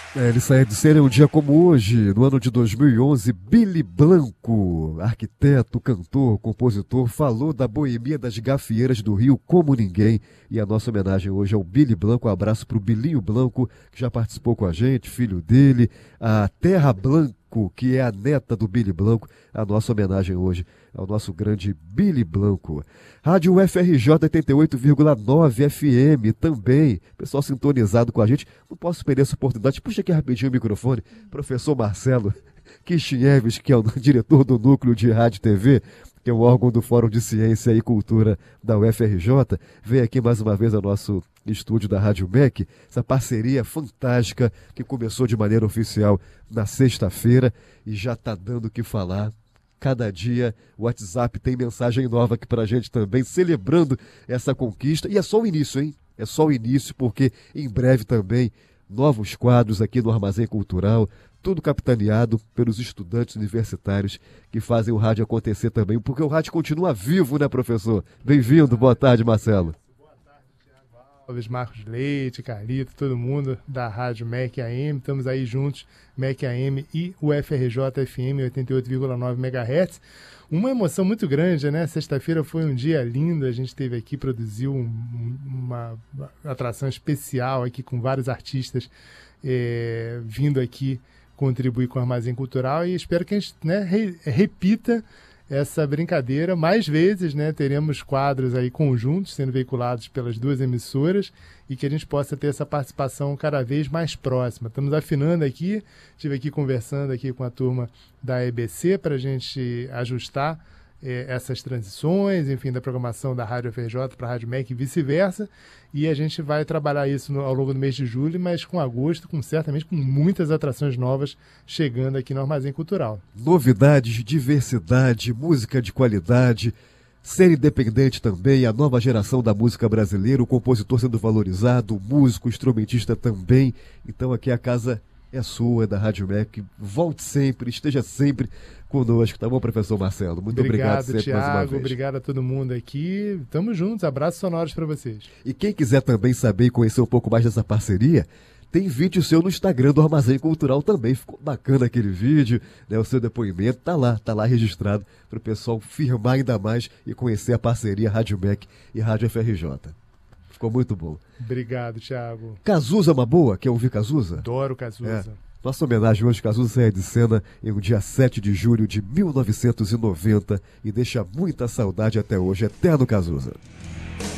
Ele saiu de cena um dia como hoje, no ano de 2011, Billy Blanco, arquiteto, cantor, compositor, falou da boemia das gafieiras do Rio como ninguém. E a nossa homenagem hoje ao Billy Blanco. Um abraço para o Bilinho Blanco, que já participou com a gente, filho dele, a Terra Blanco, que é a neta do Billy Blanco. A nossa homenagem hoje ao nosso grande Billy Blanco. Rádio UFRJ 88,9 FM também. Pessoal sintonizado com a gente. Não posso perder essa oportunidade. Puxa aqui rapidinho o microfone. Professor Marcelo Kishinevich, que é o diretor do Núcleo de Rádio e TV, que é o órgão do Fórum de Ciência e Cultura da UFRJ, vem aqui mais uma vez ao nosso estúdio da Rádio MEC, essa parceria fantástica que começou de maneira oficial na sexta-feira e já está dando o que falar. Cada dia o WhatsApp tem mensagem nova aqui pra gente também, celebrando essa conquista. E é só o início, hein? É só o início, porque em breve também novos quadros aqui no Armazém Cultural, tudo capitaneado pelos estudantes universitários que fazem o rádio acontecer também, porque o rádio continua vivo, né, professor? Bem-vindo, boa tarde, Marcelo. Marcos Leite, Carlito, todo mundo da Rádio MEC AM, estamos aí juntos, MEC AM e UFRJ FM 88,9 MHz. Uma emoção muito grande, né? Sexta-feira foi um dia lindo, a gente esteve aqui, produziu uma atração especial aqui com vários artistas vindo aqui contribuir com o Armazém Cultural e espero que a gente, né, repita essa brincadeira mais vezes, né? Teremos quadros aí conjuntos sendo veiculados pelas duas emissoras e que a gente possa ter essa participação cada vez mais próxima. Estamos afinando aqui, estive aqui conversando aqui com a turma da EBC para a gente ajustar essas transições, enfim, da programação da Rádio FRJ para a Rádio MEC e vice-versa, e a gente vai trabalhar isso ao longo do mês de julho, mas com agosto, certamente com muitas atrações novas chegando aqui no Armazém Cultural. Novidades, diversidade, música de qualidade, ser independente também, a nova geração da música brasileira, o compositor sendo valorizado, o músico, o instrumentista também. Então aqui a casa é sua, é da Rádio MEC. Volte sempre, esteja sempre conosco, tá bom, professor Marcelo? Muito obrigado sempre, Thiago, mais uma vez. Obrigado a todo mundo aqui. Tamo juntos, abraços sonoros para vocês. E quem quiser também saber e conhecer um pouco mais dessa parceria, tem vídeo seu no Instagram do Armazém Cultural também. Ficou bacana aquele vídeo, né? O seu depoimento tá lá registrado para o pessoal firmar ainda mais e conhecer a parceria Rádio MEC e Rádio FRJ. Ficou muito bom. Obrigado, Thiago. Cazuza é uma boa? Quer ouvir Cazuza? Adoro Cazuza. Nossa homenagem hoje, Cazuza sai de cena em um dia 7 de julho de 1990 e deixa muita saudade até hoje. Eterno Cazuza.